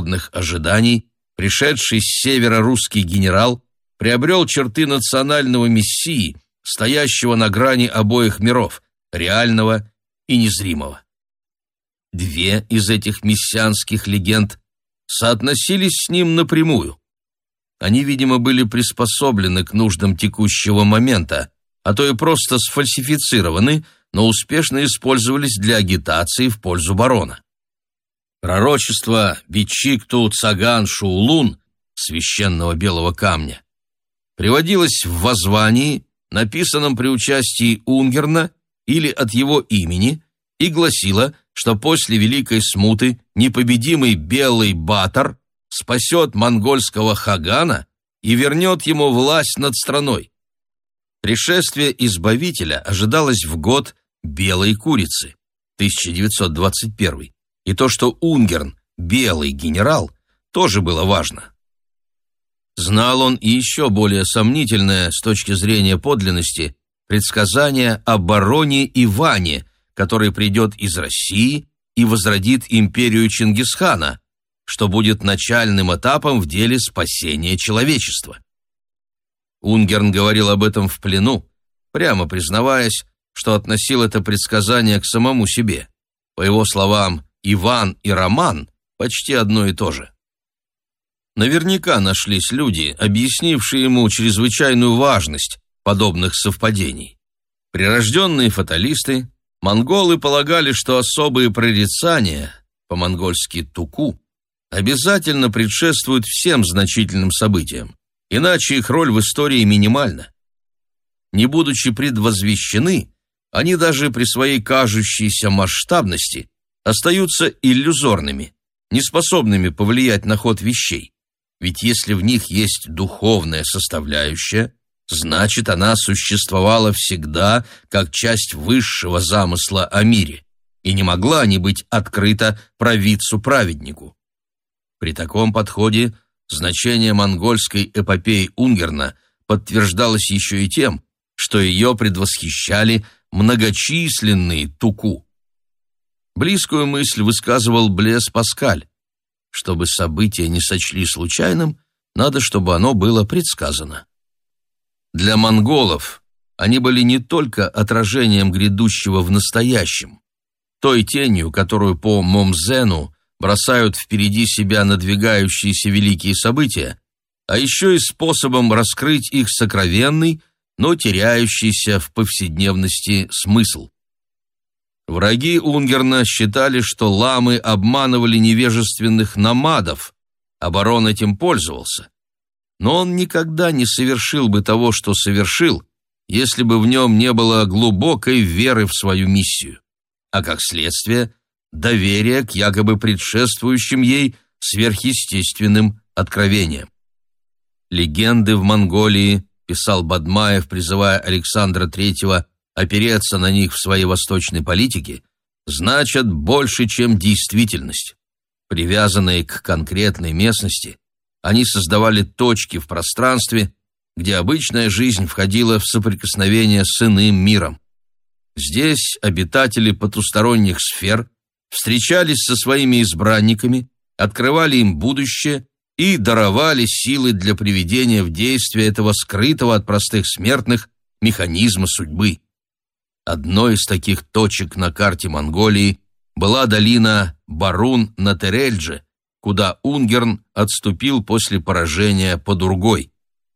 народных ожиданий, пришедший с севера русский генерал приобрел черты национального мессии, стоящего на грани обоих миров – реального и незримого. Две из этих мессианских легенд соотносились с ним напрямую. Они, видимо, были приспособлены к нуждам текущего момента, а то и просто сфальсифицированы, но успешно использовались для агитации в пользу барона. Пророчество Бичикту-Цаган-Шуулун, священного белого камня, приводилось в воззвании, написанном при участии Унгерна или от его имени, и гласило, что после Великой Смуты непобедимый Белый Батор спасет монгольского Хагана и вернет ему власть над страной. Пришествие Избавителя ожидалось в год Белой Курицы, 1921, и то, что Унгерн – белый генерал, тоже было важно. Знал он и еще более сомнительное с точки зрения подлинности предсказание о бароне Иване, который придет из России и возродит империю Чингисхана, что будет начальным этапом в деле спасения человечества. Унгерн говорил об этом в плену, прямо признаваясь, что относил это предсказание к самому себе. По его словам, Иван и Роман почти одно и то же. Наверняка нашлись люди, объяснившие ему чрезвычайную важность подобных совпадений. Прирожденные фаталисты, монголы полагали, что особые прорицания, по-монгольски туку, обязательно предшествуют всем значительным событиям, иначе их роль в истории минимальна. Не будучи предвозвещены, они даже при своей кажущейся масштабности остаются иллюзорными, неспособными повлиять на ход вещей. Ведь если в них есть духовная составляющая, значит, она существовала всегда как часть высшего замысла о мире и не могла не быть открыта провидцу-праведнику. При таком подходе значение монгольской эпопеи Унгерна подтверждалось еще и тем, что ее предвосхищали многочисленные туку. Близкую мысль высказывал Блез Паскаль. Чтобы события не сочли случайным, надо, чтобы оно было предсказано. Для монголов они были не только отражением грядущего в настоящем, той тенью, которую по Момзену бросают впереди себя надвигающиеся великие события, а еще и способом раскрыть их сокровенный, но теряющийся в повседневности смысл. Враги Унгерна считали, что ламы обманывали невежественных номадов, а барон этим пользовался. Но он никогда не совершил бы того, что совершил, если бы в нем не было глубокой веры в свою миссию, а как следствие – доверия к якобы предшествующим ей сверхъестественным откровениям. «Легенды в Монголии», – писал Бадмаев, призывая Александра III опереться на них в своей восточной политике, значат больше, чем действительность. Привязанные к конкретной местности, они создавали точки в пространстве, где обычная жизнь входила в соприкосновение с иным миром. Здесь обитатели потусторонних сфер встречались со своими избранниками, открывали им будущее и даровали силы для приведения в действие этого скрытого от простых смертных механизма судьбы. Одной из таких точек на карте Монголии была долина Барун-на-Терельдже, куда Унгерн отступил после поражения под Ургой.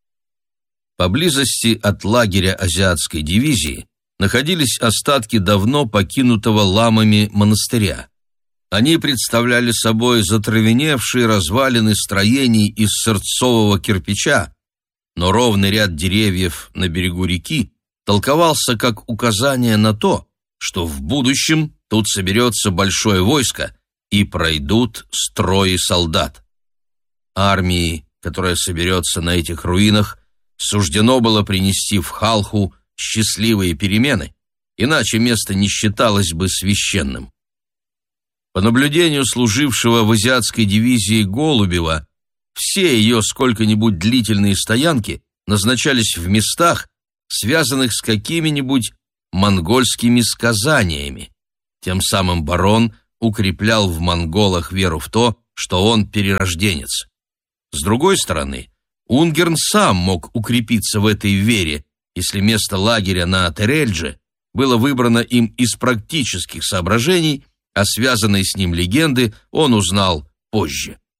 Поблизости от лагеря азиатской дивизии находились остатки давно покинутого ламами монастыря. Они представляли собой затравеневшие развалины строений из сырцового кирпича, но ровный ряд деревьев на берегу реки толковался как указание на то, что в будущем тут соберется большое войско и пройдут строи солдат. Армии, которая соберется на этих руинах, суждено было принести в Халху счастливые перемены, иначе место не считалось бы священным. По наблюдению служившего в азиатской дивизии Голубева, все ее сколько-нибудь длительные стоянки назначались в местах, связанных с какими-нибудь монгольскими сказаниями. Тем самым барон укреплял в монголах веру в то, что он перерожденец. С другой стороны, Унгерн сам мог укрепиться в этой вере, если место лагеря на Терельдже было выбрано им из практических соображений, а связанные с ним легенды он узнал позже.